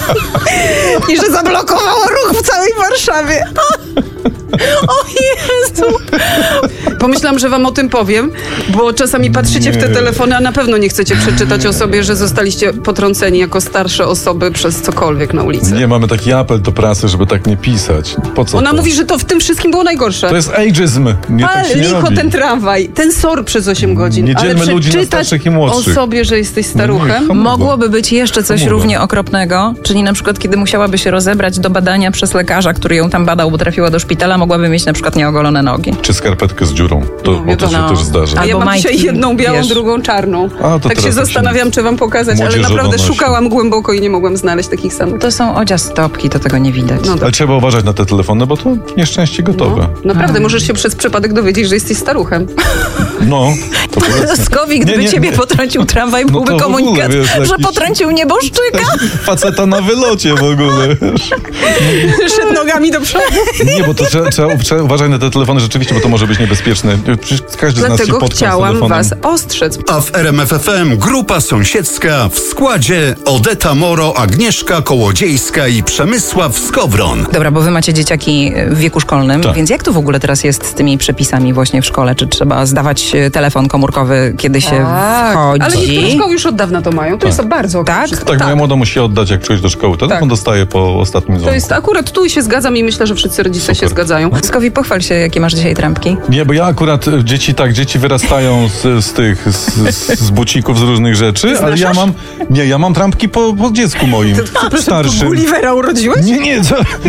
I że zablokowało ruch w całej Warszawie. O Jezu! Pomyślałam, że wam o tym powiem, bo czasami patrzycie w te telefony, a na pewno nie chcecie przeczytać o sobie, że zostaliście potrąceni jako starsze osoby przez cokolwiek na ulicy. Nie, mamy taki apel do prasy, żeby tak nie pisać. Po co Ona to? mówi, że to w tym wszystkim było najgorsze. To jest ageism. Nie, tak się nie licho robi. ten tramwaj, ten SOR przez 8 godzin. Nie dzielmy ale ludzi na przeczytać starszych i młodszych. o sobie, że jesteś staruchem. Nie, Mogłoby być jeszcze coś Hamowa. równie okropnego, czyli na przykład kiedy musiałaby się rozebrać do badania przez lekarza, który ją tam badał, bo trafiła do szpitala, mogłaby mieć na przykład nieogolone nogi. Czy skarpetkę z dziurą. To, No, bo to się wiadomo. też zdarza. A ja Albo mam dzisiaj majtki, jedną białą, wiesz. drugą czarną. A, to Tak się teraz zastanawiam, czy wam pokazać, ale młodzieżowo naprawdę nosi. szukałam głęboko i nie mogłam znaleźć takich samych. To są odziastopki, to tego nie widać. No Ale trzeba uważać na te telefony, bo to nieszczęście gotowe. Naprawdę, możesz się przez przypadek dowiedzieć, że jesteś staruchem. No. To powiedzmy. Skowi, gdyby Nie. ciebie potrącił tramwaj, No byłby to w ogóle, komunikat, wiesz, że jakiś- potrącił nieboszczyka. Faceta na wylocie w ogóle. Szedł nogami do przodu. Nie, bo to trzeba uważać na te telefony rzeczywiście, bo to może być niebezpieczne. Przecież każdy z nas się Dlatego potknął z chciałam telefonem. was ostrzec. A w RMF FM grupa sąsiedzka w składzie Odeta Moro, Agnieszka Kołodziejska i Przemysław Skowron. Dobra, bo wy macie dzieciaki w wieku szkolnym, Tak. więc jak to w ogóle teraz jest z tymi przepisami właśnie w szkole? Czy trzeba zdawać telefon komórkowy, kiedy się wchodzi? Ale niektóre szkoły już od dawna to mają. To jest bardzo okej. Tak? Wszystko. Tak, moja młoda musi oddać, jak przyjść do szkoły. Telefon Tak. dostaje po ostatnim To dzwonku. jest akurat tu i się zgadzam i myślę, że wszyscy rodzice się zgadzają. Skowi, pochwal się, jakie masz dzisiaj trampki. Nie, bo ja akurat dzieci wyrastają z bucików, z różnych rzeczy, ale ja mam trampki po dziecku moim. Starszym. Gullivera urodziłeś? Nie,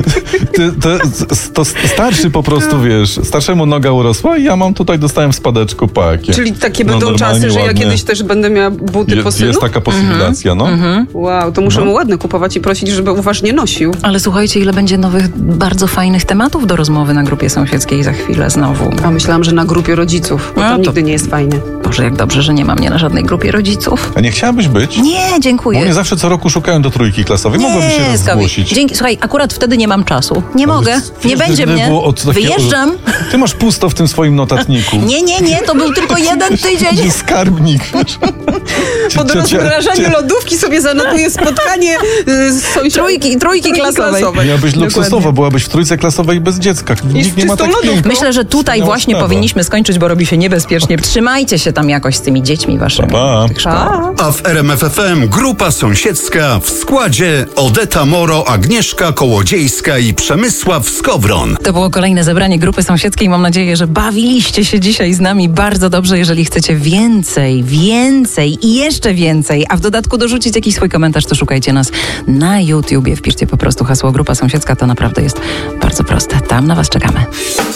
to starszy po prostu, wiesz, starszemu noga urosła i ja mam tutaj, dostałem w spadeczku pakie. Czyli takie No, będą normalnie, czasy, że ja ładnie. kiedyś też będę miała buty po synu? Jest taka posibilacja, no. Wow, to muszę mu ładne kupować i prosić, żeby uważnie nosił. Ale słuchajcie, ile będzie nowych, bardzo fajnych tematów do rozmowy na grupie sąsiedzkiej za chwilę znowu. A myślałam, że na grupie rodziców, bo No to to- nigdy nie jest fajne. Boże, jak dobrze, że nie ma mnie na żadnej grupie rodziców. A nie chciałabyś być? Nie, Bo dziękuję. mnie zawsze co roku szukają do trójki klasowej. Mogłabyś się raz Skowi. zgłosić. Dzięki. Słuchaj, akurat wtedy nie mam czasu. Nie mogę. Nie Wiesz, będzie gdyby mnie. było od takiego- Wyjeżdżam. Ty masz pusto w tym swoim notatniku. Nie, to był tylko jeden tydzień. Gdzie skarbnik. Po rozmrażaniu lodówki sobie zanotuję spotkanie z sąsiadami. Trójki klasowej. Miałabyś luksusowo, byłabyś w trójce klasowej bez dziecka. Nikt nie ma czystą tak lodówką. pięknie. Myślę, że tutaj Wspaniała właśnie sprawa. powinniśmy skończyć, bo robi się niebezpiecznie. Trzymajcie się tam jakoś z tymi dziećmi waszymi. Pa. A w RMF FM grupa sąsiedzka w składzie Odeta Moro, Agnieszka Kołodziejska i Przemysław Skowron. To było kolejne zebranie grupy sąsiedzkiej. Mam nadzieję, że bawiliście się dzisiaj z nami bardzo dobrze. Jeżeli chcecie więcej i jeszcze więcej, a w dodatku dorzucić jakiś swój komentarz, to szukajcie nas na YouTubie. Wpiszcie po prostu hasło Grupa Sąsiedzka. To naprawdę jest bardzo proste. Tam na was czekamy.